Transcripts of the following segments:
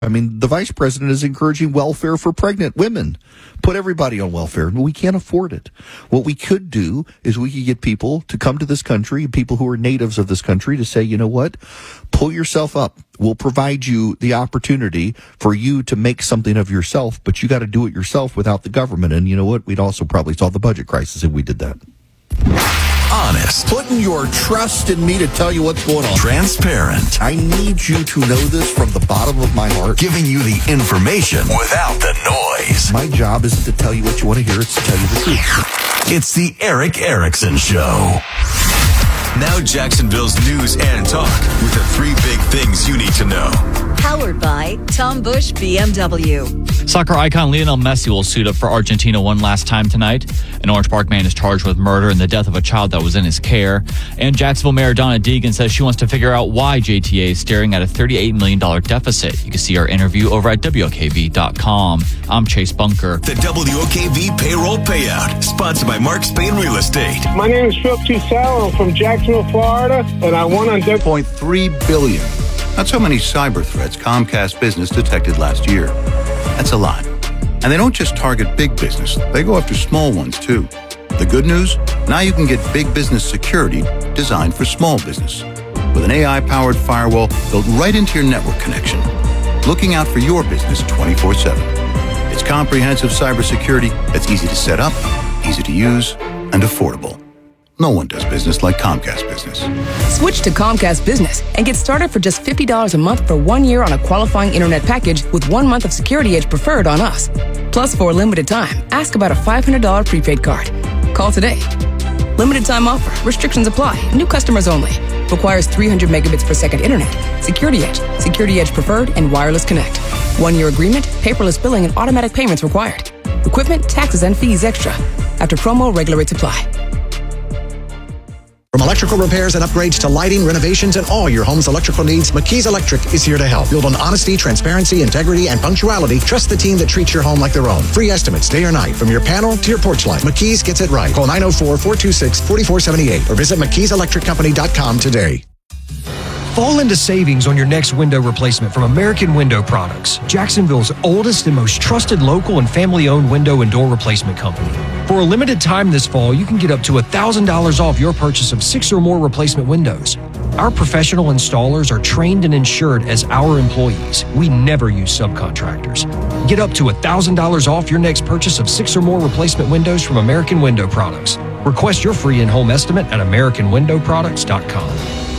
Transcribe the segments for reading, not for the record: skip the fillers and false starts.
I mean, the vice president is encouraging welfare for pregnant women. Put everybody on welfare. We can't afford it. What we could do is we could get people to come to this country, people who are natives of this country, to say, you know what? Pull yourself up. We'll provide you the opportunity for you to make something of yourself, but you got to do it yourself without the government. And you know what? We'd also probably solve the budget crisis if we did that. Honest. Putting your trust in me to tell you what's going on. Transparent. I need you to know this from the bottom of my heart. Giving you the information without the noise. My job isn't to tell you what you want to hear, it's to tell you the truth. It's the Erick Erickson Show. Now Jacksonville's news and talk with the 3 big things you need to know. Powered by Tom Busch BMW. Soccer icon Lionel Messi will suit up for Argentina one last time tonight. An Orange Park man is charged with murder and the death of a child that was in his care. And Jacksonville Mayor Donna Deegan says she wants to figure out why JTA is staring at a $38 million deficit. You can see our interview over at WOKV.com. I'm Chase Bunker. The WOKV Payroll Payout, sponsored by Mark Spain Real Estate. My name is Phil Tusell. I'm from Jacksonville, Florida, and I won on $0.3 billion. That's how many cyber threats Comcast Business detected last year. That's a lot. And they don't just target big business. They go after small ones, too. The good news? Now you can get big business security designed for small business. With an AI-powered firewall built right into your network connection. Looking out for your business 24/7. It's comprehensive cybersecurity that's easy to set up, easy to use, and affordable. No one does business like Comcast Business. Switch to Comcast Business and get started for just $50 a month for 1 year on a qualifying internet package with 1 month of Security Edge preferred on us. Plus, for a limited time, ask about a $500 prepaid card. Call today. Limited time offer. Restrictions apply. New customers only. Requires 300 megabits per second internet. Security Edge. Security Edge preferred and wireless connect. 1 year agreement, paperless billing, and automatic payments required. Equipment, taxes, and fees extra. After promo, regular rates apply. From electrical repairs and upgrades to lighting, renovations, and all your home's electrical needs, McKee's Electric is here to help. Built on honesty, transparency, integrity, and punctuality, trust the team that treats your home like their own. Free estimates day or night, from your panel to your porch light. McKee's gets it right. Call 904-426-4478 or visit McKeesElectricCompany.com today. Fall into savings on your next window replacement from American Window Products, Jacksonville's oldest and most trusted local and family-owned window and door replacement company. For a limited time this fall, you can get up to $1,000 off your purchase of 6 or more replacement windows. Our professional installers are trained and insured as our employees. We never use subcontractors. Get up to $1,000 off your next purchase of 6 or more replacement windows from American Window Products. Request your free in-home estimate at AmericanWindowProducts.com.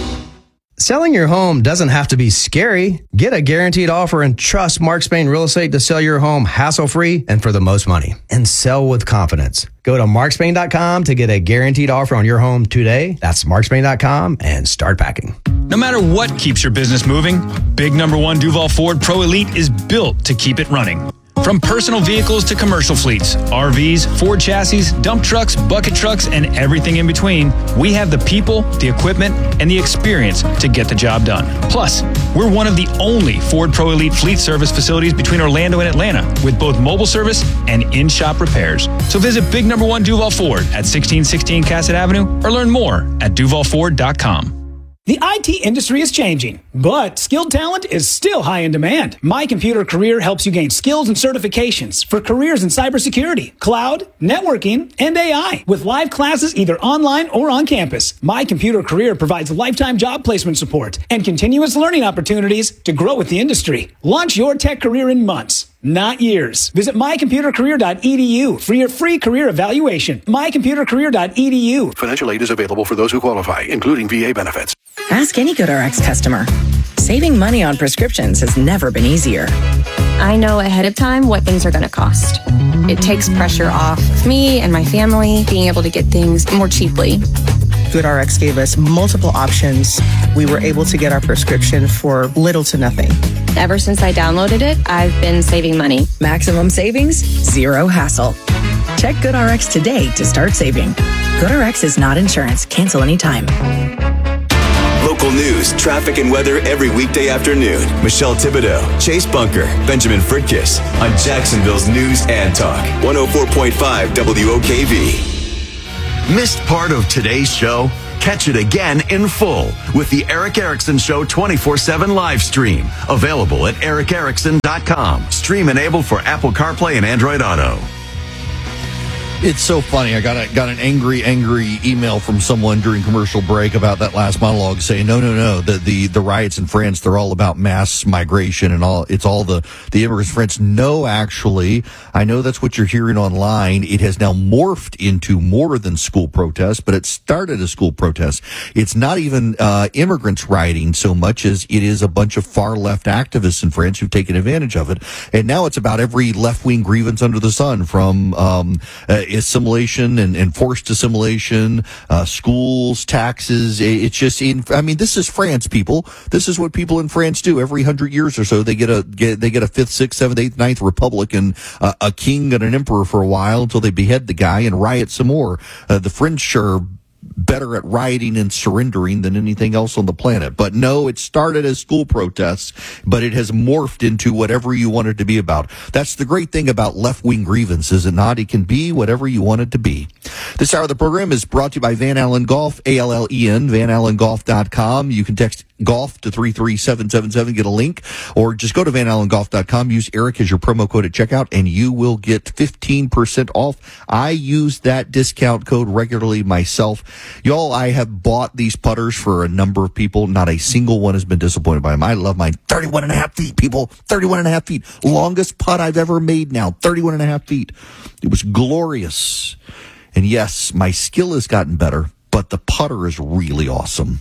Selling your home doesn't have to be scary. Get a guaranteed offer and trust Mark Spain Real Estate to sell your home hassle-free and for the most money. And sell with confidence. Go to markspain.com to get a guaranteed offer on your home today. That's markspain.com and start packing. No matter what keeps your business moving, Big Number 1 Duval Ford Pro Elite is built to keep it running. From personal vehicles to commercial fleets, RVs, Ford chassis, dump trucks, bucket trucks, and everything in between, we have the people, the equipment, and the experience to get the job done. Plus, we're one of the only Ford Pro Elite fleet service facilities between Orlando and Atlanta, with both mobile service and in-shop repairs. So visit Big Number 1 Duval Ford at 1616 Cassett Avenue or learn more at DuvalFord.com. The IT industry is changing, but skilled talent is still high in demand. My Computer Career helps you gain skills and certifications for careers in cybersecurity, cloud, networking, and AI with live classes either online or on campus. My Computer Career provides lifetime job placement support and continuous learning opportunities to grow with the industry. Launch your tech career in months, not years. Visit mycomputercareer.edu for your free career evaluation. Mycomputercareer.edu. Financial aid is available for those who qualify, including VA benefits. Ask any GoodRx customer. Saving money on prescriptions has never been easier. I know ahead of time what things are going to cost. It takes pressure off me and my family being able to get things more cheaply. GoodRx gave us multiple options. We were able to get our prescription for little to nothing. Ever since I downloaded it, I've been saving money. Maximum savings, zero hassle. Check GoodRx today to start saving. GoodRx is not insurance. Cancel anytime. Local news, traffic, and weather every weekday afternoon. Michelle Thibodeau, Chase Bunker, Benjamin Fritkiss on Jacksonville's News and Talk. 104.5 WOKV. Missed part of today's show? Catch it again in full with the Eric Erickson Show 24/7 live stream. Available at ericerickson.com. Stream enabled for Apple CarPlay and Android Auto. It's so funny. I got an angry email from someone during commercial break about that last monologue saying, no, the riots in France, they're all about mass migration and all. It's all the immigrants in France. No, actually, I know that's what you're hearing online. It has now morphed into more than school protests, but it started as school protests. It's not even immigrants rioting so much as it is a bunch of far left activists in France who've taken advantage of it. And now it's about every left-wing grievance under the sun, from assimilation and forced assimilation, schools, taxes. It's just this is France, people. This is what people in France do every 100 years or so. They get a 5th, 6th, 7th, 8th, 9th republic and a king and an emperor for a while until they behead the guy and riot some more. The French are better at rioting and surrendering than anything else on the planet. But no, it started as school protests, but it has morphed into whatever you want it to be about. That's the great thing about left-wing grievance, is it not? It can be whatever you want it to be. This hour of the program is brought to you by Van Allen Golf, ALLEN, vanallengolf.com. You can text golf to 33777, get a link, or just go to vanallengolf.com, use Eric as your promo code at checkout, and you will get 15% off. I use that discount code regularly myself. Y'all, I have bought these putters for a number of people. Not a single one has been disappointed by them. I love mine. 31 and a half feet, people. 31 and a half feet. Longest putt I've ever made now. 31 and a half feet. It was glorious. And yes, my skill has gotten better, but the putter is really awesome.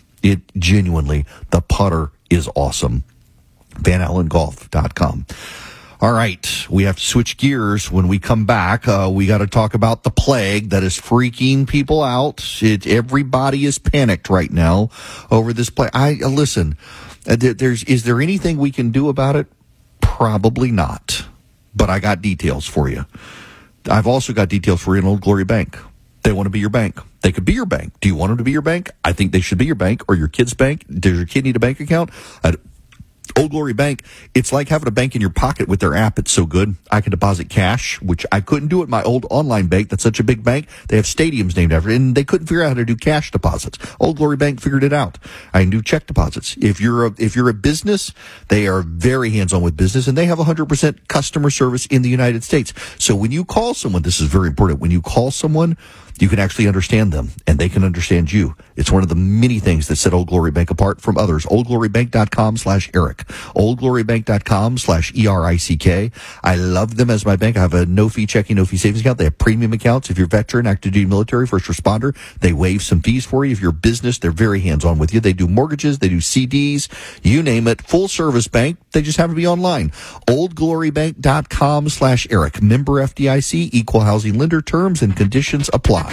The putter is awesome. vanallengolf.com. All right, we have to switch gears. When we come back, we got to talk about the plague that is freaking people out. Everybody is panicked right now over this plague. Listen, is there anything we can do about it? Probably not. But I got details for you. I've also got details for you in Old Glory Bank. They want to be your bank. They could be your bank. Do you want them to be your bank? I think they should be your bank, or your kid's bank. Does your kid need a bank account? Old Glory Bank, it's like having a bank in your pocket with their app. It's so good. I can deposit cash, which I couldn't do at my old online bank. That's such a big bank. They have stadiums named after it, and they couldn't figure out how to do cash deposits. Old Glory Bank figured it out. I can do check deposits. If you're a business, they are very hands-on with business, and they have 100% customer service in the United States. So when you call someone, this is very important. When you call someone, you can actually understand them, and they can understand you. It's one of the many things that set Old Glory Bank apart from others. OldGloryBank.com/Eric. OldGloryBank.com/ERICK. I love them as my bank. I have a no-fee checking, no-fee savings account. They have premium accounts. If you're veteran, active duty military, first responder, they waive some fees for you. If you're a business, they're very hands-on with you. They do mortgages. They do CDs. You name it. Full-service bank. They just have to be online. OldGloryBank.com/Eric. Member FDIC. Equal housing lender. Terms and conditions apply.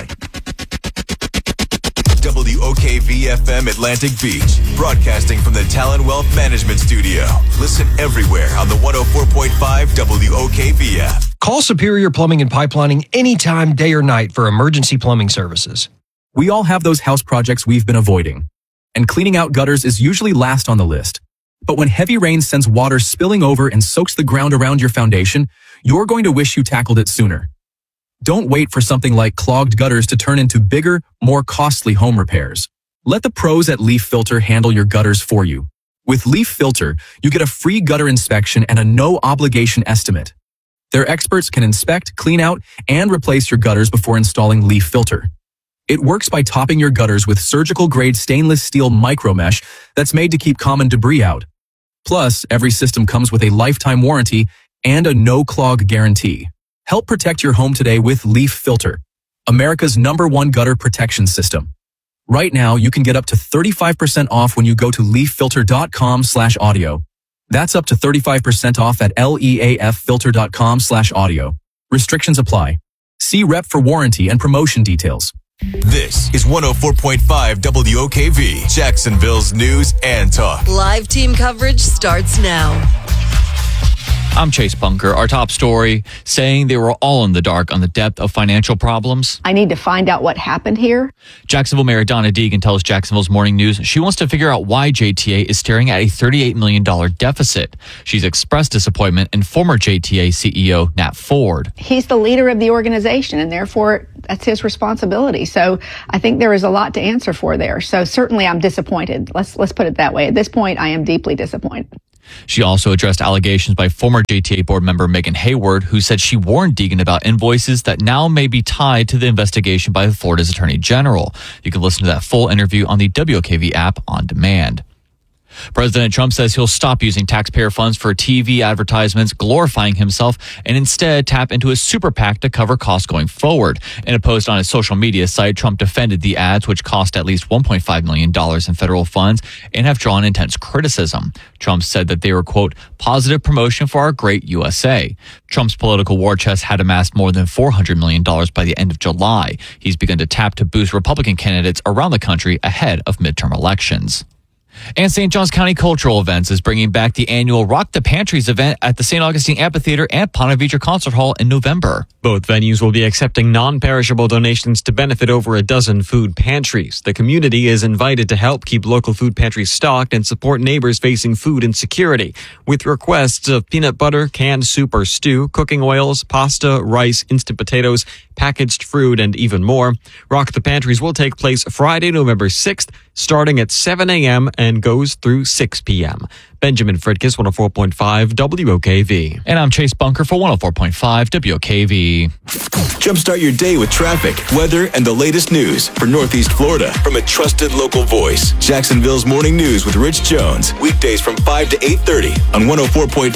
WOKV-FM Atlantic Beach, broadcasting from the Talon Wealth Management Studio. Listen everywhere on the 104.5 WOKV app. Call Superior Plumbing and Pipelining anytime, day or night, for emergency plumbing services. We all have those house projects we've been avoiding, and cleaning out gutters is usually last on the list. But when heavy rain sends water spilling over and soaks the ground around your foundation, you're going to wish you tackled it sooner. Don't wait for something like clogged gutters to turn into bigger, more costly home repairs. Let the pros at Leaf Filter handle your gutters for you. With Leaf Filter, you get a free gutter inspection and a no-obligation estimate. Their experts can inspect, clean out, and replace your gutters before installing Leaf Filter. It works by topping your gutters with surgical-grade stainless steel micromesh that's made to keep common debris out. Plus, every system comes with a lifetime warranty and a no-clog guarantee. Help protect your home today with Leaf Filter, America's #1 gutter protection system. Right now, you can get up to 35% off when you go to leaffilter.com/audio. That's up to 35% off at leaffilter.com/audio. Restrictions apply. See rep for warranty and promotion details. This is 104.5 WOKV, Jacksonville's news and talk. Live team coverage starts now. I'm Chase Bunker. Our top story, saying they were all in the dark on the depth of financial problems. I need to find out what happened here. Jacksonville Mayor Donna Deegan tells Jacksonville's Morning News she wants to figure out why JTA is staring at a $38 million deficit. She's expressed disappointment in former JTA CEO Nat Ford. He's the leader of the organization, and therefore That's his responsibility. So I think there is a lot to answer for there. So certainly I'm disappointed. Let's put it that way. At this point, I am deeply disappointed. She also addressed allegations by former JTA board member Megan Hayward, who said she warned Deegan about invoices that now may be tied to the investigation by Florida's Attorney General. You can listen to that full interview on the WOKV app on demand. President Trump says he'll stop using taxpayer funds for TV advertisements glorifying himself and instead tap into his super PAC to cover costs going forward. In a post on his social media site, Trump defended the ads, which cost at least $1.5 million in federal funds and have drawn intense criticism. Trump said that they were, quote, positive promotion for our great USA. Trump's political war chest had amassed more than $400 million by the end of July. He's begun to tap to boost Republican candidates around the country ahead of midterm elections. And St. Johns County Cultural Events is bringing back the annual Rock the Pantries event at the St. Augustine Amphitheater and Ponte Vedra Concert Hall in November. Both venues will be accepting non-perishable donations to benefit over a dozen food pantries. The community is invited to help keep local food pantries stocked and support neighbors facing food insecurity, with requests of peanut butter, canned soup or stew, cooking oils, pasta, rice, instant potatoes, packaged fruit, and even more. Rock the Pantries will take place Friday, November 6th, starting at 7 a.m. and goes through 6 p.m. Benjamin Fridkis, 104.5 WOKV. And I'm Chase Bunker for 104.5 WOKV. Jumpstart your day with traffic, weather, and the latest news for Northeast Florida from a trusted local voice. Jacksonville's Morning News with Rich Jones. Weekdays from 5 to 8:30 on 104.5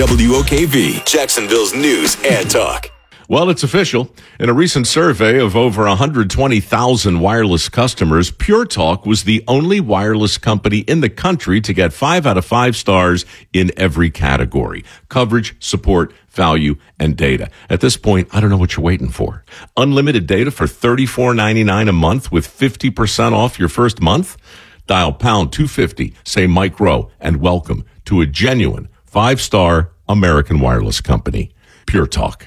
WOKV. Jacksonville's News and Talk. Well, it's official. In a recent survey of over 120,000 wireless customers, Pure Talk was the only wireless company in the country to get 5 out of 5 stars in every category: coverage, support, value, and data. At this point, I don't know what you're waiting for. Unlimited data for $34.99 a month with 50% off your first month? Dial pound 250, say Mike Rowe, and welcome to a genuine 5-star American wireless company. Pure Talk.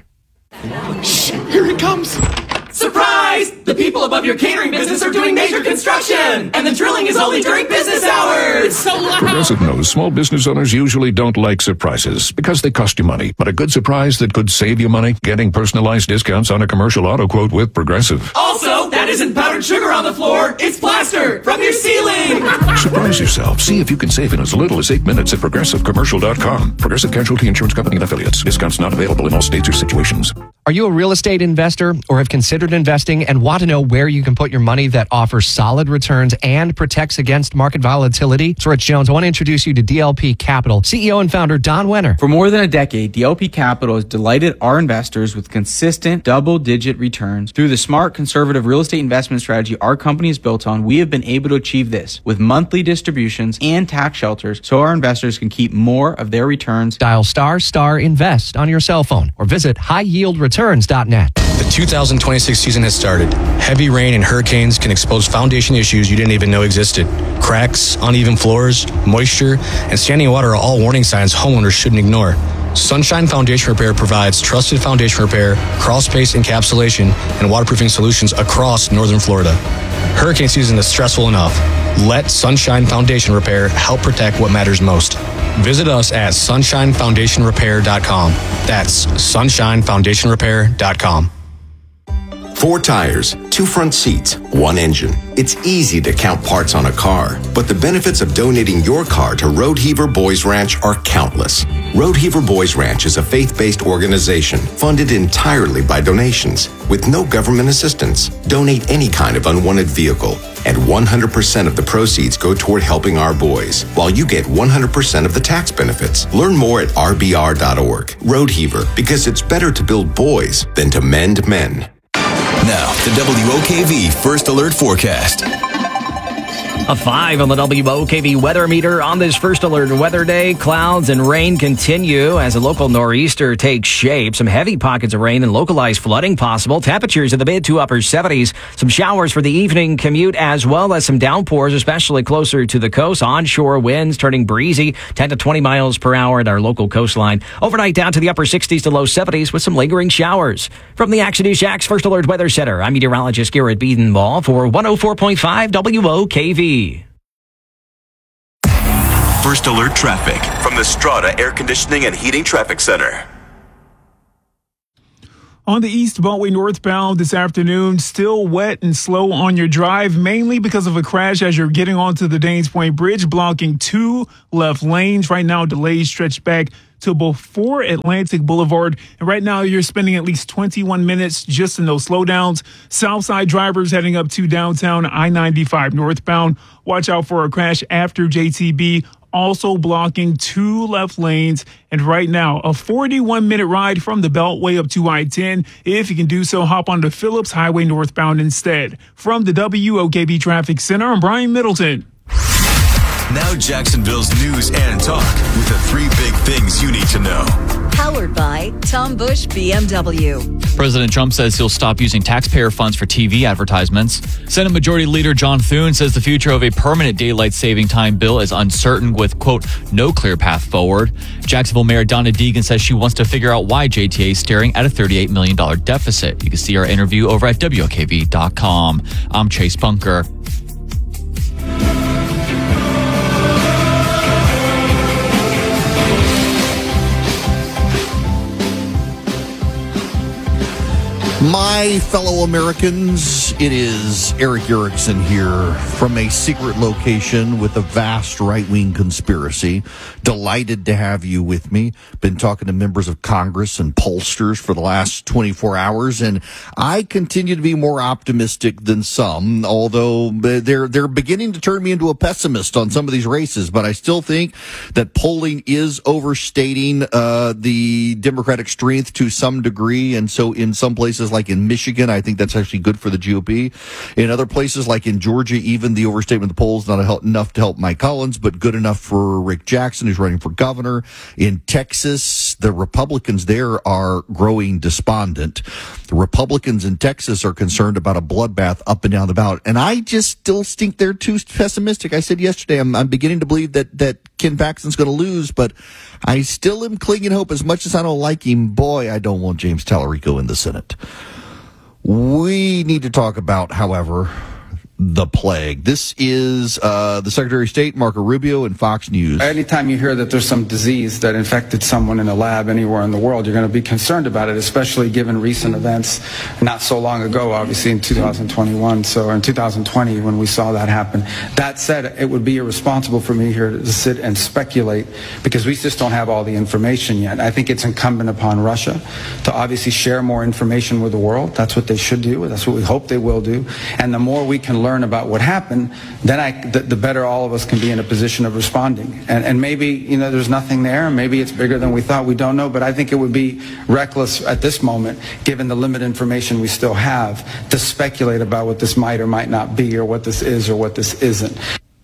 Shh, here it comes. Surprise! The people above your catering business are doing major construction, and the drilling is only during business hours. So loud. Progressive knows small business owners usually don't like surprises because they cost you money. But a good surprise that could save you money? Getting personalized discounts on a commercial auto quote with Progressive. Also, that isn't powdered sugar on the floor. It's plaster from your ceiling. Surprise yourself. See if you can save in as little as 8 minutes at ProgressiveCommercial.com. Progressive Casualty Insurance Company and Affiliates. Discounts not available in all states or situations. Are you a real estate investor or have considered investing and want to know where you can put your money that offers solid returns and protects against market volatility? It's Rich Jones. I want to introduce you to DLP Capital. CEO and founder Don Wenner. For more than a decade, DLP Capital has delighted our investors with consistent double-digit returns. Through the smart, conservative real estate investment strategy our company is built on, we have been able to achieve this with monthly distributions and tax shelters so our investors can keep more of their returns. Dial ** invest on your cell phone or visit highyieldreturns.net. The 2026 season has started. Heavy rain and hurricanes can expose foundation issues you didn't even know existed. Cracks, uneven floors, moisture, and standing water are all warning signs homeowners shouldn't ignore. Sunshine Foundation Repair provides trusted foundation repair, crawl space encapsulation, and waterproofing solutions across northern Florida. Hurricane season is stressful enough. Let Sunshine Foundation Repair help protect what matters most. Visit us at sunshinefoundationrepair.com. That's sunshinefoundationrepair.com. 4 tires, 2 front seats, 1 engine. It's easy to count parts on a car, but the benefits of donating your car to Roadheaver Boys Ranch are countless. Roadheaver Boys Ranch is a faith-based organization funded entirely by donations with no government assistance. Donate any kind of unwanted vehicle, and 100% of the proceeds go toward helping our boys, while you get 100% of the tax benefits. Learn more at rbr.org. Roadheaver, because it's better to build boys than to mend men. Now, the WOKV First Alert Forecast. A 5 on the WOKV weather meter on this First Alert weather day. Clouds and rain continue as a local nor'easter takes shape. Some heavy pockets of rain and localized flooding possible. Temperatures in the mid to upper 70s. Some showers for the evening commute as well as some downpours, especially closer to the coast. Onshore winds turning breezy, 10 to 20 miles per hour at our local coastline. Overnight down to the upper 60s to low 70s with some lingering showers. From the Action News Jax First Alert Weather Center, I'm meteorologist Garrett Biedenball for 104.5 WOKV. First Alert Traffic from the Strata Air Conditioning and Heating Traffic Center. On the East Beltway northbound this afternoon, still wet and slow on your drive, mainly because of a crash as you're getting onto the Danes Point Bridge, blocking 2 left lanes. Right now, delays stretch back to before Atlantic Boulevard. And right now, you're spending at least 21 minutes just in those slowdowns. Southside drivers heading up to downtown I-95 northbound. Watch out for a crash after JTB. Also blocking 2 left lanes. And right now, a 41-minute ride from the Beltway up to I-10. If you can do so, hop onto Phillips Highway northbound instead. From the WOKB Traffic Center, I'm Brian Middleton. Now Jacksonville's news and talk with the 3 big things you need to know. Powered by Tom Bush BMW. President Trump says he'll stop using taxpayer funds for TV advertisements. Senate Majority Leader John Thune says the future of a permanent daylight saving time bill is uncertain with, quote, no clear path forward. Jacksonville Mayor Donna Deegan says she wants to figure out why JTA is staring at a $38 million deficit. You can see our interview over at WOKV.com. I'm Chase Bunker. My fellow Americans, it is Eric Erickson here from a secret location with a vast right-wing conspiracy. Delighted to have you with me. Been talking to members of Congress and pollsters for the last 24 hours, and I continue to be more optimistic than some, although they're beginning to turn me into a pessimist on some of these races, but I still think that polling is overstating the Democratic strength to some degree, and so in some places like in Michigan, I think that's actually good for the GOP. In other places like in Georgia, even the overstatement of the polls not enough to help Mike Collins, but good enough for Rick Jackson, who's running for governor. In Texas, the Republicans there are growing despondent. The Republicans in Texas are concerned about a bloodbath up and down the ballot, and I just still think they're too pessimistic. I said yesterday, I'm beginning to believe that Ken Paxton's going to lose, but I still am clinging hope. As much as I don't like him, boy, I don't want James Tallarico in the Senate. We need to talk about, however, the plague. This is the Secretary of State, Marco Rubio, and Fox News. Anytime you hear that there's some disease that infected someone in a lab anywhere in the world, you're going to be concerned about it, especially given recent events not so long ago, obviously in 2021, so in 2020 when we saw that happen. That said, it would be irresponsible for me here to sit and speculate because we just don't have all the information yet. I think it's incumbent upon Russia to obviously share more information with the world. That's what they should do. That's what we hope they will do. And the more we can learn about what happened, then the better all of us can be in a position of responding. And maybe, there's nothing there. Maybe it's bigger than we thought. We don't know. But I think it would be reckless at this moment, given the limited information we still have, to speculate about what this might or might not be, or what this is or what this isn't.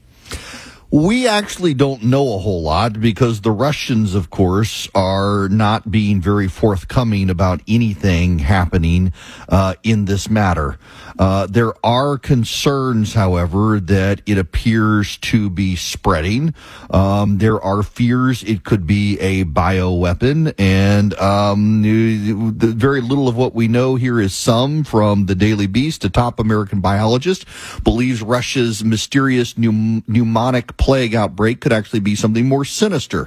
We actually don't know a whole lot because the Russians, of course, are not being very forthcoming about anything happening in this matter. There are concerns, however, that it appears to be spreading. There are fears it could be a bioweapon, and very little of what we know here is some from the Daily Beast, a top American biologist, believes Russia's mysterious pneumonic plague outbreak could actually be something more sinister.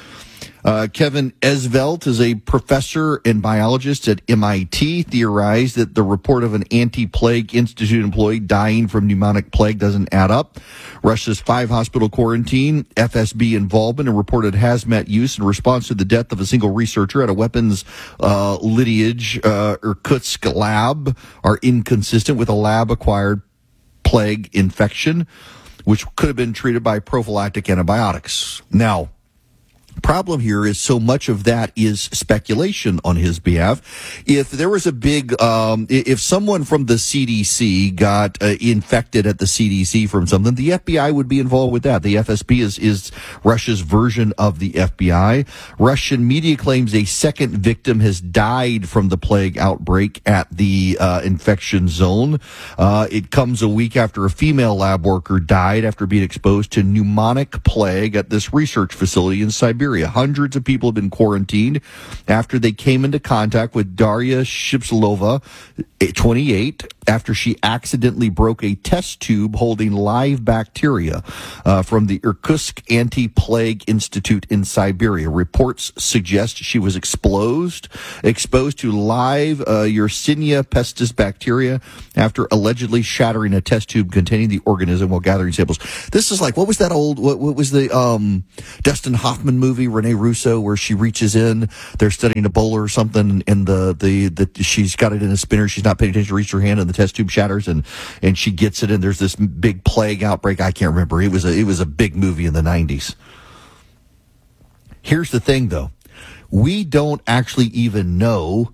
Kevin Esvelt is a professor and biologist at MIT, theorized that the report of an anti-plague institute employee dying from pneumonic plague doesn't add up. Russia's 5-hospital quarantine, FSB involvement, and reported hazmat use in response to the death of a single researcher at a weapons lineage Irkutsk lab are inconsistent with a lab-acquired plague infection, which could have been treated by prophylactic antibiotics. Now, problem here is so much of that is speculation on his behalf. If there was a big, if someone from the CDC got infected at the CDC from something, the FBI would be involved with that. The FSB is Russia's version of the FBI. Russian media claims a second victim has died from the plague outbreak at the infection zone. It comes a week after a female lab worker died after being exposed to pneumonic plague at this research facility in Siberia. Hundreds of people have been quarantined after they came into contact with Daria Shipslova, 28, after she accidentally broke a test tube holding live bacteria from the Irkutsk Anti-Plague Institute in Siberia. Reports suggest she was exposed to live Yersinia pestis bacteria after allegedly shattering a test tube containing the organism while gathering samples. This is like, what was the Dustin Hoffman movie, Rene Russo, where she reaches in, they're studying Ebola or something, and the she's got it in a spinner, she's not paying attention, reaches her hand, and the test tube shatters, and she gets it, and there's this big plague outbreak. I can't remember. It was a big movie in the 90s. Here's the thing, though. We don't actually even know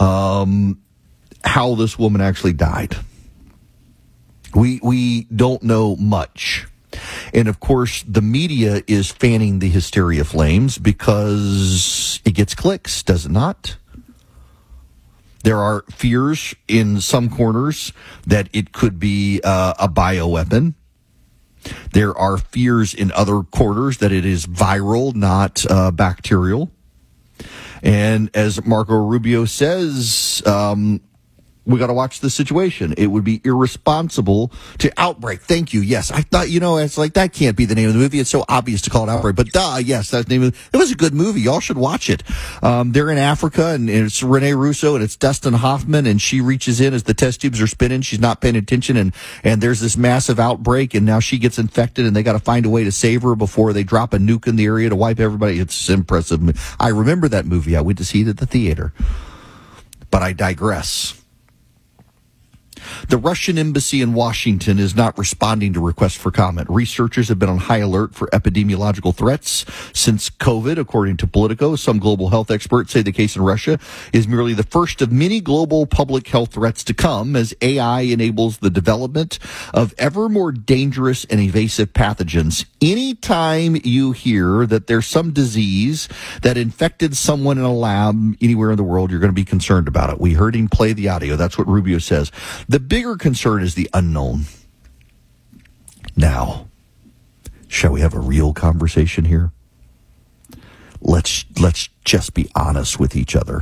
how this woman actually died. We don't know much. And of course, the media is fanning the hysteria flames because it gets clicks, does it not? There are fears in some corners that it could be a bioweapon. There are fears in other quarters that it is viral, not bacterial. And as Marco Rubio says, we got to watch the situation. It would be irresponsible to Outbreak. Thank you. Yes, I thought, it's like that can't be the name of the movie. It's so obvious to call it Outbreak. But yes, that's the name of it. It was a good movie. Y'all should watch it. They're in Africa, and it's Rene Russo, and it's Dustin Hoffman, and she reaches in as the test tubes are spinning. She's not paying attention, and there's this massive outbreak, and now she gets infected, and they got to find a way to save her before they drop a nuke in the area to wipe everybody. It's impressive. I remember that movie. I went to see it at the theater. But I digress. The Russian embassy in Washington is not responding to requests for comment. Researchers have been on high alert for epidemiological threats since COVID, according to Politico. Some global health experts say the case in Russia is merely the first of many global public health threats to come as AI enables the development of ever more dangerous and evasive pathogens. Anytime you hear that there's some disease that infected someone in a lab anywhere in the world, you're going to be concerned about it. We heard him play the audio. That's what Rubio says. The bigger concern is the unknown. Now, shall we have a real conversation here? Let's just be honest with each other.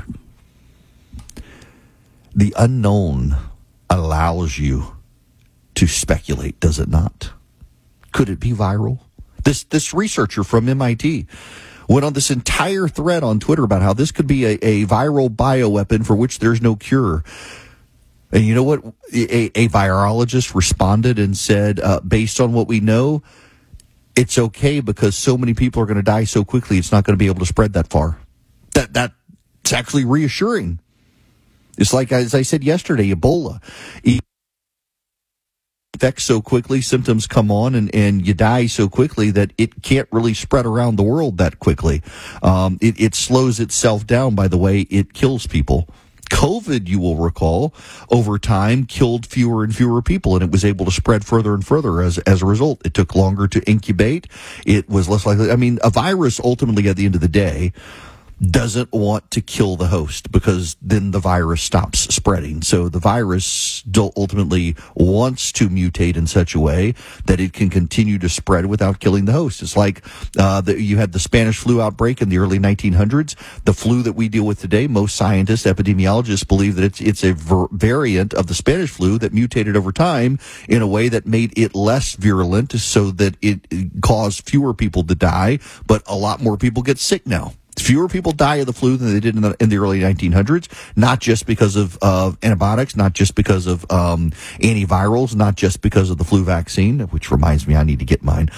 The unknown allows you to speculate, does it not? Could it be viral? This researcher from MIT went on this entire thread on Twitter about how this could be a viral bioweapon for which there's no cure. And you know what? A virologist responded and said, based on what we know, it's okay because so many people are going to die so quickly, it's not going to be able to spread that far. That's actually reassuring. It's like, as I said yesterday, Ebola. It infects so quickly, symptoms come on, and you die so quickly that it can't really spread around the world that quickly. It slows itself down by the way it kills people. COVID, you will recall, over time killed fewer and fewer people, and it was able to spread further and further as a result. It took longer to incubate. It was less likely. I mean, a virus ultimately, at the end of the day, doesn't want to kill the host because then the virus stops spreading. So the virus ultimately wants to mutate in such a way that it can continue to spread without killing the host. It's like you had the Spanish flu outbreak in the early 1900s. The flu that we deal with today, most scientists, epidemiologists believe that it's a variant of the Spanish flu that mutated over time in a way that made it less virulent so that it caused fewer people to die, but a lot more people get sick now. Fewer people die of the flu than they did in the early 1900s, not just because of antibiotics, not just because of antivirals, not just because of the flu vaccine, which reminds me I need to get mine.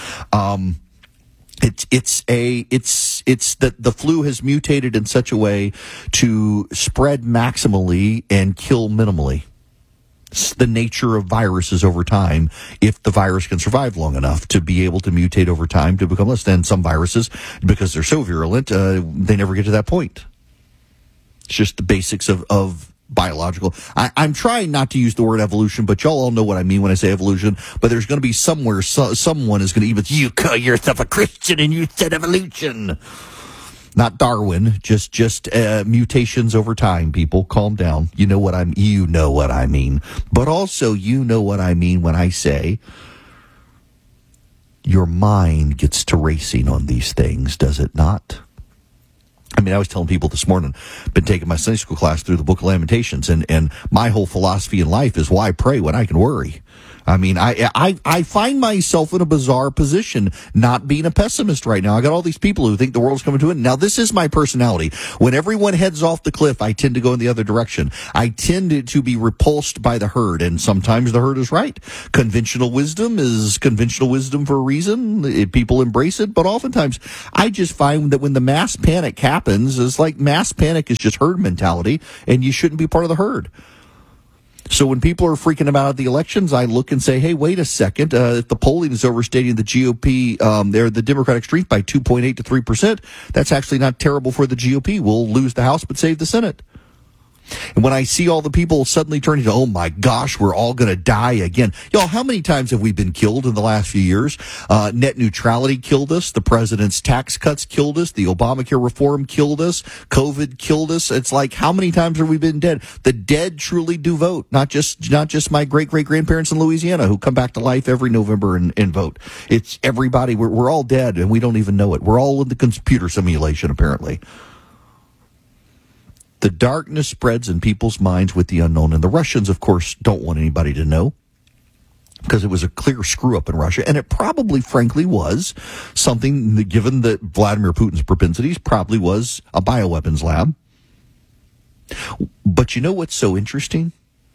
It's that the flu has mutated in such a way to spread maximally and kill minimally. It's the nature of viruses over time. If the virus can survive long enough to be able to mutate over time to become less, then some viruses, because they're so virulent, they never get to that point. It's just the basics of biological. I'm trying not to use the word evolution, but y'all all know what I mean when I say evolution. But there's going to be somewhere, someone is going to even, you call yourself a Christian and you said evolution. Not Darwin, just mutations over time, people. Calm down. You know what I mean. But also, you know what I mean when I say your mind gets to racing on these things, does it not? I mean, I was telling people this morning, been taking my Sunday school class through the Book of Lamentations, and my whole philosophy in life is why pray when I can worry. I mean, I find myself in a bizarre position not being a pessimist right now. I got all these people who think the world's coming to an end. Now, this is my personality. When everyone heads off the cliff, I tend to go in the other direction. I tend to be repulsed by the herd, and sometimes the herd is right. Conventional wisdom is conventional wisdom for a reason. People embrace it, but oftentimes I just find that when the mass panic happens, it's like mass panic is just herd mentality, and you shouldn't be part of the herd. So when people are freaking about the elections, I look and say, hey, wait a second. If the polling is overstating the GOP, the Democratic strength by 2.8 to 3%, that's actually not terrible for the GOP. We'll lose the House but save the Senate. And when I see all the people suddenly turning to, oh my gosh, we're all going to die again. Y'all, how many times have we been killed in the last few years? Net neutrality killed us. The president's tax cuts killed us. The Obamacare reform killed us. COVID killed us. It's like, how many times have we been dead? The dead truly do vote. Not just my great-great-grandparents in Louisiana who come back to life every November and vote. It's everybody. We're all dead and we don't even know it. We're all in the computer simulation, apparently. The darkness spreads in people's minds with the unknown. And the Russians, of course, don't want anybody to know because it was a clear screw-up in Russia. And it probably, frankly, was something, given that Vladimir Putin's propensities, probably was a bioweapons lab. But you know what's so interesting?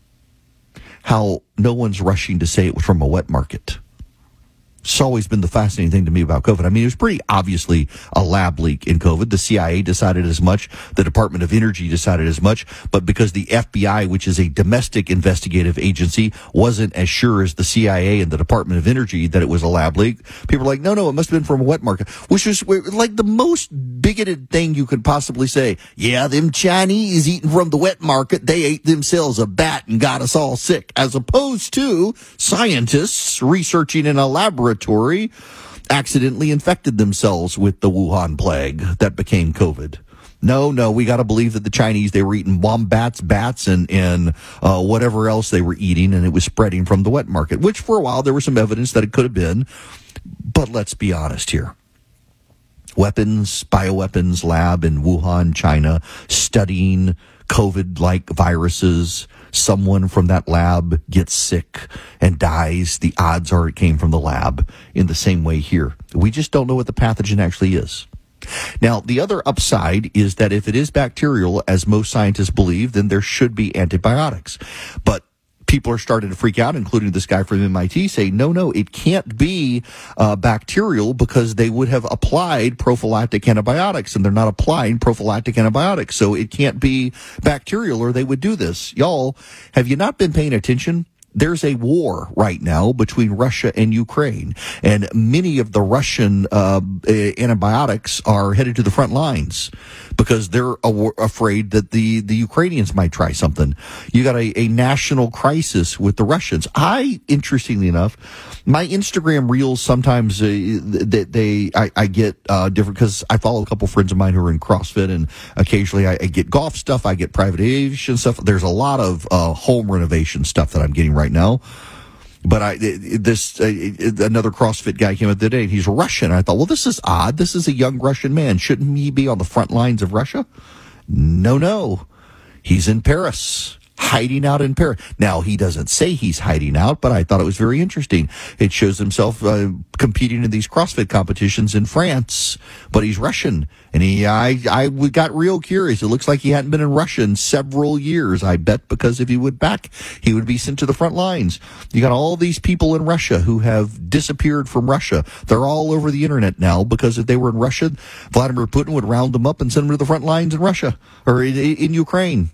How no one's rushing to say it was from a wet market. It's always been the fascinating thing to me about COVID. I mean, it was pretty obviously a lab leak in COVID. The CIA decided as much. The Department of Energy decided as much. But because the FBI, which is a domestic investigative agency, wasn't as sure as the CIA and the Department of Energy that it was a lab leak, people were like, no, it must have been from a wet market, which is like the most bigoted thing you could possibly say. Yeah, them Chinese eating from the wet market, they ate themselves a bat and got us all sick, as opposed to scientists researching in a laboratory accidentally infected themselves with the Wuhan plague that became COVID. No, we got to believe that the Chinese, they were eating wombats, bats, and whatever else they were eating, and it was spreading from the wet market, which for a while there was some evidence that it could have been. But let's be honest here. Bioweapons lab in Wuhan, China, studying COVID-like viruses. Someone from that lab gets sick and dies. The odds are it came from the lab. In the same way here, we just don't know what the pathogen actually is. Now, the other upside is that if it is bacterial, as most scientists believe, then there should be antibiotics. But people are starting to freak out, including this guy from MIT, saying, no, it can't be bacterial because they would have applied prophylactic antibiotics, and they're not applying prophylactic antibiotics. So it can't be bacterial or they would do this. Y'all, have you not been paying attention? There's a war right now between Russia and Ukraine, and many of the Russian antibiotics are headed to the front lines because they're afraid that the Ukrainians might try something. You got a national crisis with the Russians. Interestingly enough, my Instagram reels sometimes I get different because I follow a couple friends of mine who are in CrossFit, and occasionally I get golf stuff, I get private aviation stuff. There's a lot of home renovation stuff that I'm getting right now. But another CrossFit guy came up the other day, and he's Russian. And I thought, well, this is odd. This is a young Russian man. Shouldn't he be on the front lines of Russia? No. He's in Paris, hiding out in Paris. Now, he doesn't say he's hiding out, but I thought it was very interesting. It shows himself competing in these CrossFit competitions in France, but he's Russian. And I got real curious. It looks like he hadn't been in Russia in several years. I bet because if he went back, he would be sent to the front lines. You got all these people in Russia who have disappeared from Russia. They're all over the internet now because if they were in Russia, Vladimir Putin would round them up and send them to the front lines in Russia or in Ukraine.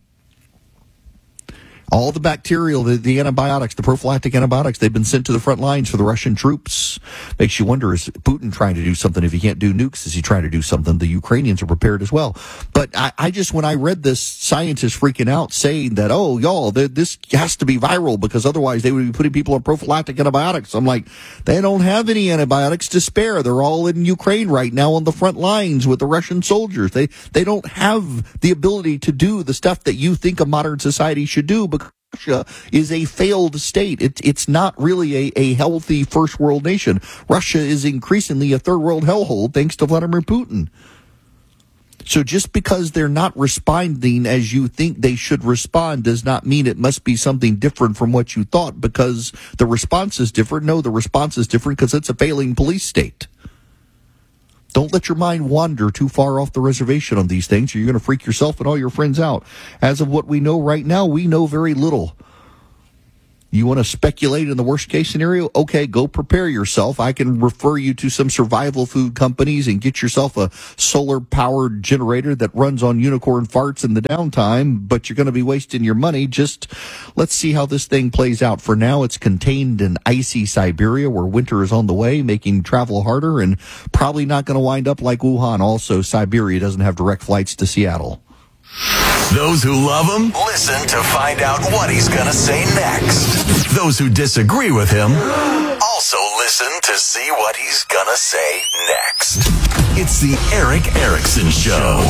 All the bacterial, the antibiotics, the prophylactic antibiotics, they've been sent to the front lines for the Russian troops. Makes you wonder, is Putin trying to do something? If he can't do nukes, is he trying to do something? The Ukrainians are prepared as well. But I just, when I read this, scientists freaking out saying that, oh, y'all, this has to be viral because otherwise they would be putting people on prophylactic antibiotics. I'm like, they don't have any antibiotics to spare. They're all in Ukraine right now on the front lines with the Russian soldiers. They don't have the ability to do the stuff that you think a modern society should do because Russia is a failed state. It's not really a healthy first world nation. Russia is increasingly a third world hellhole thanks to Vladimir Putin. So just because they're not responding as you think they should respond does not mean it must be something different from what you thought because the response is different. No, the response is different because it's a failing police state. Don't let your mind wander too far off the reservation on these things, or you're going to freak yourself and all your friends out. As of what we know right now, we know very little. You want to speculate in the worst case scenario? Okay, go prepare yourself. I can refer you to some survival food companies and get yourself a solar powered generator that runs on unicorn farts in the downtime, but you're going to be wasting your money. Just let's see how this thing plays out. For now, it's contained in icy Siberia where winter is on the way, making travel harder and probably not going to wind up like Wuhan. Also, Siberia doesn't have direct flights to Seattle. Those who love him, listen to find out what he's going to say next. Those who disagree with him, also listen to see what he's going to say next. It's the Eric Erickson Show.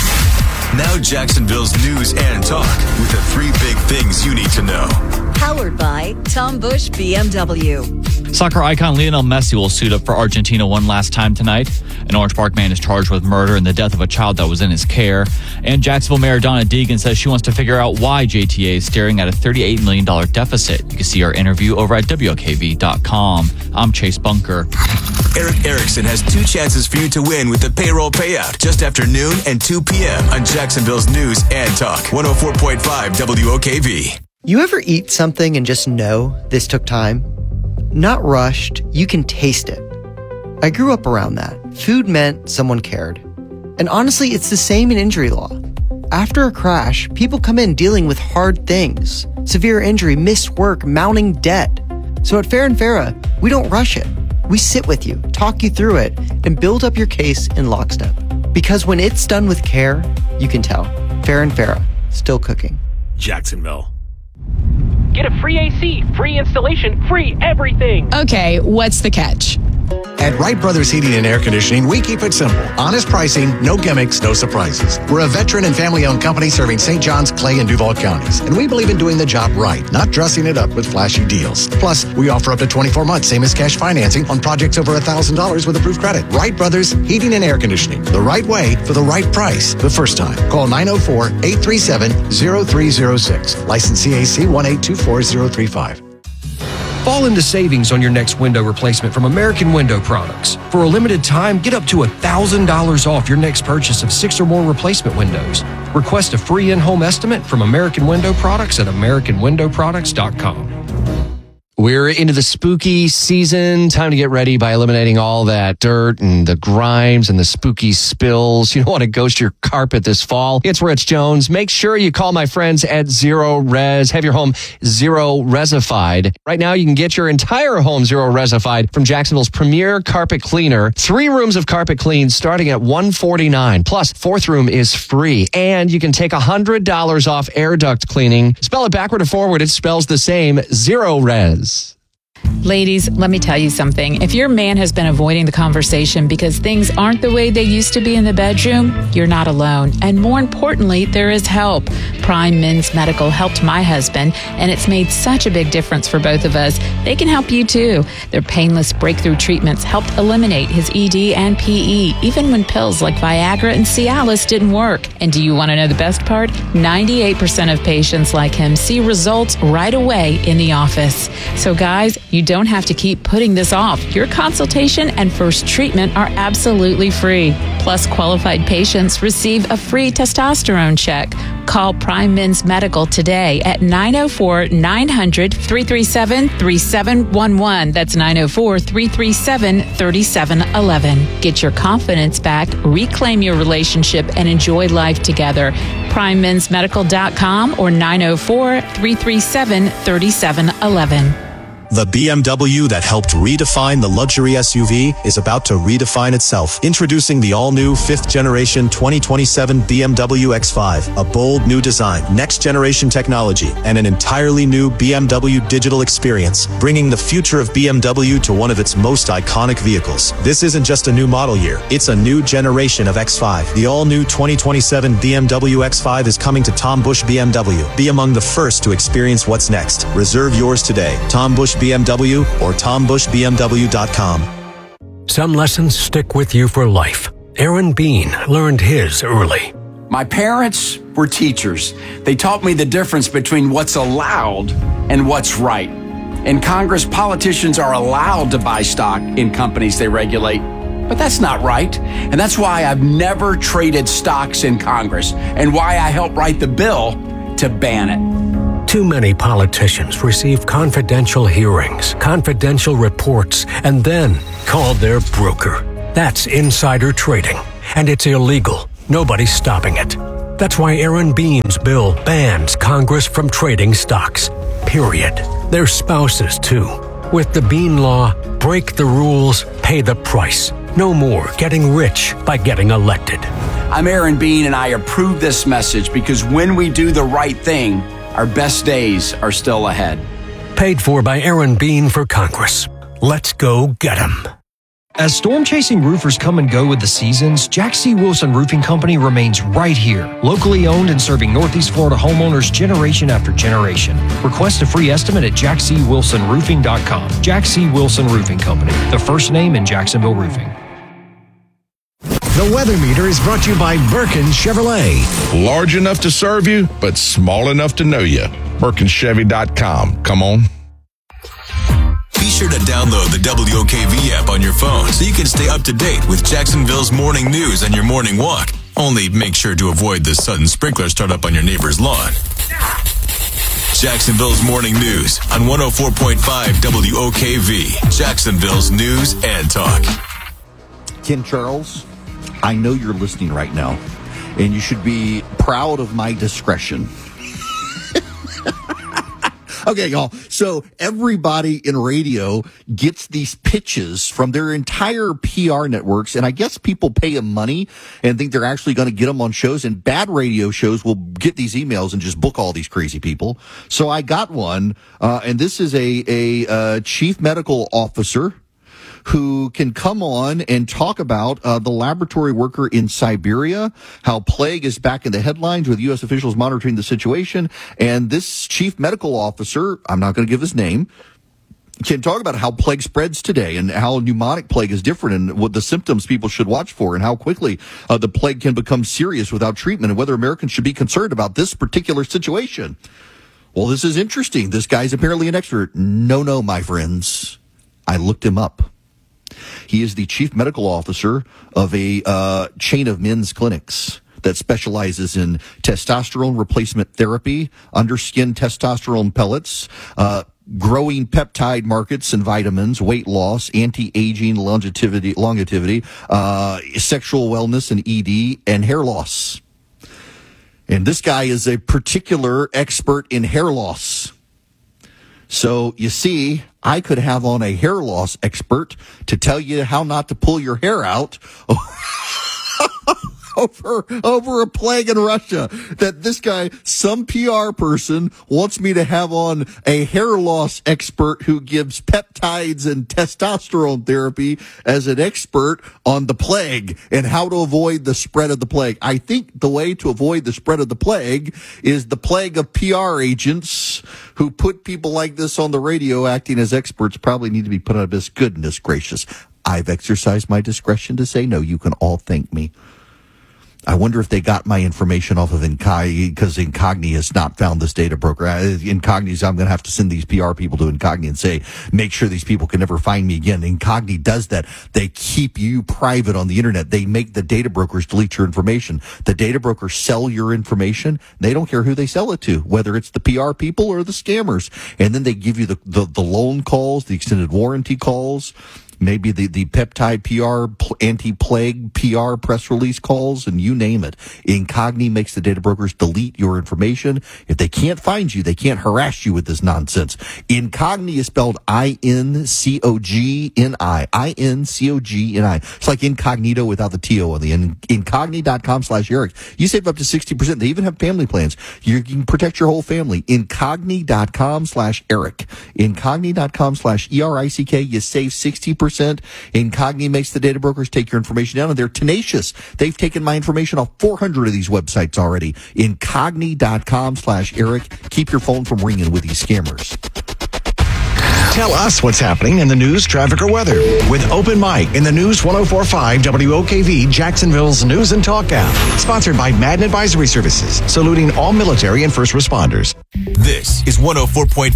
Now Jacksonville's news and talk with the 3 big things you need to know. Powered by Tom Bush BMW. Soccer icon Lionel Messi will suit up for Argentina one last time tonight. An Orange Park man is charged with murder and the death of a child that was in his care. And Jacksonville Mayor Donna Deegan says she wants to figure out why JTA is staring at a $38 million deficit. You can see our interview over at WOKV.com. I'm Chase Bunker. Eric Erickson has 2 chances for you to win with the payroll payout just after noon and 2 p.m. on Jacksonville's News and Talk. 104.5 WOKV. You ever eat something and just know this took time? Not rushed, you can taste it. I grew up around that. Food meant someone cared. And honestly, it's the same in injury law. After a crash, people come in dealing with hard things. Severe injury, missed work, mounting debt. So at Fair and Farah, we don't rush it. We sit with you, talk you through it, and build up your case in lockstep. Because when it's done with care, you can tell. Fair and Farah, still cooking. Jacksonville. Get a free AC, free installation, free everything. Okay, what's the catch? At Wright Brothers Heating and Air Conditioning, we keep it simple. Honest pricing, no gimmicks, no surprises. We're a veteran and family-owned company serving St. Johns, Clay, and Duval counties. And we believe in doing the job right, not dressing it up with flashy deals. Plus, we offer up to 24 months, same as cash financing, on projects over $1,000 with approved credit. Wright Brothers Heating and Air Conditioning. The right way for the right price the first time. Call 904-837-0306. License CAC 1824035. Fall into savings on your next window replacement from American Window Products. For a limited time, get up to $1,000 off your next purchase of 6 or more replacement windows. Request a free in-home estimate from American Window Products at AmericanWindowProducts.com. We're into the spooky season. Time to get ready by eliminating all that dirt and the grimes and the spooky spills. You don't want to ghost your carpet this fall. It's Rich Jones. Make sure you call my friends at Zero Res. Have your home Zero Resified. Right now, you can get your entire home Zero Resified from Jacksonville's premier carpet cleaner. 3 rooms of carpet clean starting at $149. Plus, 4th room is free. And you can take $100 off air duct cleaning. Spell it backward or forward. It spells the same. Zero Res. Ladies, let me tell you something. If your man has been avoiding the conversation because things aren't the way they used to be in the bedroom, you're not alone. And more importantly, there is help. Prime Men's Medical helped my husband, and it's made such a big difference for both of us. They can help you too. Their painless breakthrough treatments helped eliminate his ED and PE, even when pills like Viagra and Cialis didn't work. And do you want to know the best part? 98% of patients like him see results right away in the office. So guys, you don't have to keep putting this off. Your consultation and first treatment are absolutely free. Plus, qualified patients receive a free testosterone check. Call Prime Men's Medical today at 904-900-337-3711. That's 904-337-3711. Get your confidence back, reclaim your relationship, and enjoy life together. PrimeMen'sMedical.com or 904-337-3711. The BMW that helped redefine the luxury SUV is about to redefine itself. Introducing the all-new 5th generation 2027 BMW X5. A bold new design, next-generation technology, and an entirely new BMW digital experience, bringing the future of BMW to one of its most iconic vehicles. This isn't just a new model year, it's a new generation of X5. The all-new 2027 BMW X5 is coming to Tom Bush BMW. Be among the first to experience what's next. Reserve yours today. Tom Bush BMW or TomBushBMW.com. Some lessons stick with you for life. Aaron Bean learned his early. My parents were teachers. They taught me the difference between what's allowed and what's right. In Congress, politicians are allowed to buy stock in companies they regulate, but that's not right. And that's why I've never traded stocks in Congress and why I helped write the bill to ban it. Too many politicians receive confidential hearings, confidential reports, and then called their broker. That's insider trading, and it's illegal. Nobody's stopping it. That's why Aaron Bean's bill bans Congress from trading stocks. Period. Their spouses, too. With the Bean law, break the rules, pay the price. No more getting rich by getting elected. I'm Aaron Bean, and I approve this message because when we do the right thing, our best days are still ahead. Paid for by Aaron Bean for Congress. Let's go get him. As storm-chasing roofers come and go with the seasons, Jack C. Wilson Roofing Company remains right here, locally owned and serving Northeast Florida homeowners generation after generation. Request a free estimate at jackcwilsonroofing.com. Jack C. Wilson Roofing Company, the first name in Jacksonville roofing. The Weather Meter is brought to you by Birkin Chevrolet. Large enough to serve you, but small enough to know you. BirkinChevy.com. Come on. Be sure to download the WOKV app on your phone so you can stay up to date with Jacksonville's morning news on your morning walk. Only make sure to avoid the sudden sprinkler startup on your neighbor's lawn. Jacksonville's morning news on 104.5 WOKV, Jacksonville's news and talk. Ken Charles, I know you're listening right now, and you should be proud of my discretion. Okay, y'all. So everybody in radio gets these pitches from their entire PR networks, and I guess people pay them money and think they're actually going to get them on shows, and bad radio shows will get these emails and just book all these crazy people. So I got one, and this is a chief medical officer who can come on and talk about the laboratory worker in Siberia, how plague is back in the headlines with U.S. officials monitoring the situation. And this chief medical officer, I'm not going to give his name, can talk about how plague spreads today and how pneumonic plague is different and what the symptoms people should watch for and how quickly the plague can become serious without treatment and whether Americans should be concerned about this particular situation. Well, this is interesting. This guy's apparently an expert. No, my friends. I looked him up. He is the chief medical officer of a chain of men's clinics that specializes in testosterone replacement therapy, underskin testosterone pellets, growing peptide markets and vitamins, weight loss, anti-aging, longevity, sexual wellness and ED, and hair loss. And this guy is a particular expert in hair loss. So, you see, I could have on a hair loss expert to tell you how not to pull your hair out over a plague in Russia. That this guy, some PR person, wants me to have on a hair loss expert who gives peptides and testosterone therapy as an expert on the plague and how to avoid the spread of the plague. I think the way to avoid the spread of the plague is the plague of PR agents who put people like this on the radio acting as experts probably need to be put out of business. Goodness gracious. I've exercised my discretion to say no. You can all thank me. I wonder if they got my information off of Incogni, because Incogni has not found this data broker. Incogni's, I'm going to have to send these PR people to Incogni and say, make sure these people can never find me again. Incogni does that. They keep you private on the internet. They make the data brokers delete your information. The data brokers sell your information. They don't care who they sell it to, whether it's the PR people or the scammers. And then they give you the loan calls, the extended warranty calls, maybe the peptide PR, anti-plague PR press release calls, and you name it. Incogni makes the data brokers delete your information. If they can't find you, they can't harass you with this nonsense. Incogni is spelled I-N-C-O-G-N-I. I-N-C-O-G-N-I. It's like incognito without the T-O on the end. Incogni.com/Eric. You save up to 60%. They even have family plans. You can protect your whole family. Incogni.com/Eric. Incogni.com/ERICK. You save 60%. Incogni makes the data brokers take your information down, and they're tenacious. They've taken my information off 400 of these websites already. Incogni.com/Eric. Keep your phone from ringing with these scammers. Tell us what's happening in the news, traffic, or weather with Open Mic in the News 104.5 WOKV, Jacksonville's News and Talk app. Sponsored by Madden Advisory Services, saluting all military and first responders. This is 104.5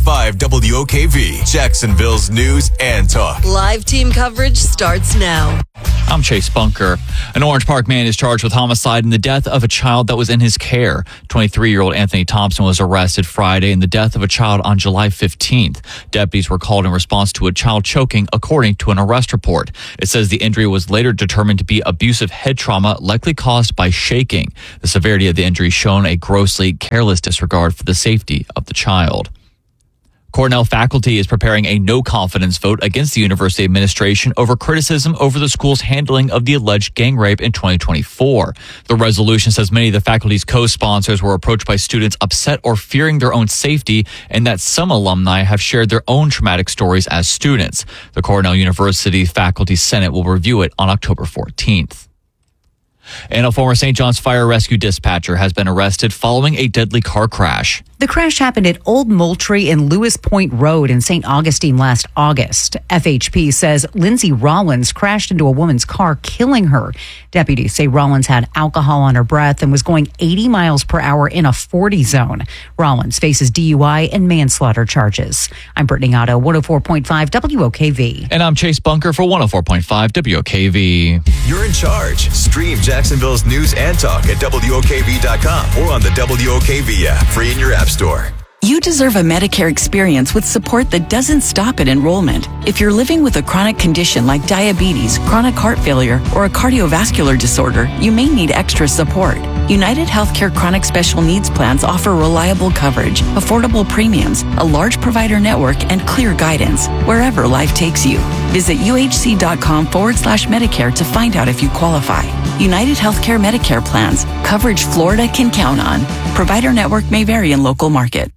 WOKV, Jacksonville's News and Talk. Live team coverage starts now. I'm Chase Bunker. An Orange Park man is charged with homicide in the death of a child that was in his care. 23-year-old Anthony Thompson was arrested Friday in the death of a child on July 15th. Deputies were called in response to a child choking, according to an arrest report. It says the injury was later determined to be abusive head trauma, likely caused by shaking. The severity of the injury shown a grossly careless disregard for the safety of the child. Cornell faculty is preparing a no-confidence vote against the university administration over criticism over the school's handling of the alleged gang rape in 2024. The resolution says many of the faculty's co-sponsors were approached by students upset or fearing their own safety, and that some alumni have shared their own traumatic stories as students. The Cornell University Faculty Senate will review it on October 14th. And a former St. John's Fire Rescue dispatcher has been arrested following a deadly car crash. The crash happened at Old Moultrie and Lewis Point Road in St. Augustine last August. FHP says Lindsay Rollins crashed into a woman's car, killing her. Deputies say Rollins had alcohol on her breath and was going 80 miles per hour in a 40 zone. Rollins faces DUI and manslaughter charges. I'm Brittany Otto, 104.5 WOKV. And I'm Chase Bunker for 104.5 WOKV. You're in charge. Stream Jacksonville's News and Talk at WOKV.com or on the WOKV app, free in your app store. You deserve a Medicare experience with support that doesn't stop at enrollment. If you're living with a chronic condition like diabetes, chronic heart failure, or a cardiovascular disorder, you may need extra support. United Healthcare Chronic Special Needs Plans offer reliable coverage, affordable premiums, a large provider network, and clear guidance wherever life takes you. Visit uhc.com/Medicare to find out if you qualify. United Healthcare Medicare plans, coverage Florida can count on. Provider network may vary in local market.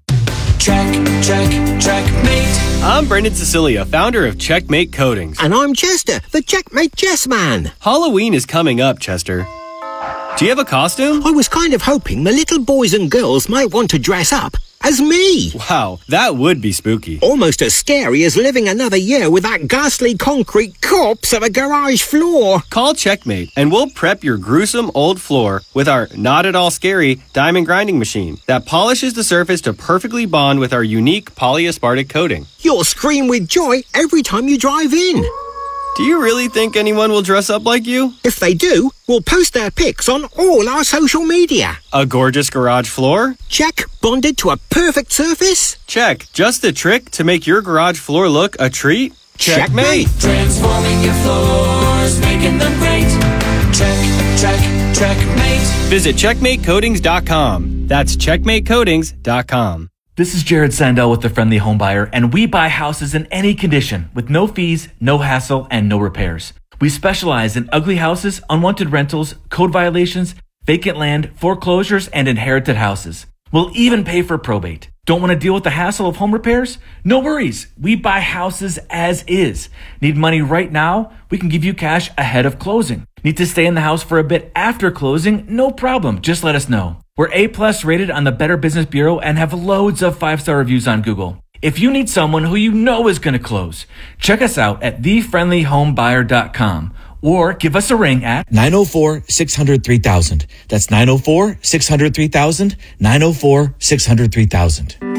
Checkmate. I'm Brendan Cecilia, founder of Checkmate Coatings. And I'm Chester, the Checkmate Chess Man. Halloween is coming up, Chester. Do you have a costume? I was kind of hoping the little boys and girls might want to dress up as me. Wow, that would be spooky. Almost as scary as living another year with that ghastly concrete corpse of a garage floor. Call Checkmate and we'll prep your gruesome old floor with our not at all scary diamond grinding machine that polishes the surface to perfectly bond with our unique polyaspartic coating. You'll scream with joy every time you drive in. Do you really think anyone will dress up like you? If they do, we'll post their pics on all our social media. A gorgeous garage floor? Check. Bonded to a perfect surface? Check. Just the trick to make your garage floor look a treat? Checkmate. Transforming your floors, making them great. Checkmate. Visit checkmatecoatings.com. That's checkmatecoatings.com. This is Jared Sandell with The Friendly Home Buyer, and we buy houses in any condition with no fees, no hassle, and no repairs. We specialize in ugly houses, unwanted rentals, code violations, vacant land, foreclosures, and inherited houses. We'll even pay for probate. Don't want to deal with the hassle of home repairs? No worries. We buy houses as is. Need money right now? We can give you cash ahead of closing. Need to stay in the house for a bit after closing? No problem. Just let us know. We're A+ rated on the Better Business Bureau and have loads of 5-star reviews on Google. If you need someone who you know is going to close, check us out at thefriendlyhomebuyer.com or give us a ring at 904-600-3000. That's 904-600-3000, 904-600-3000.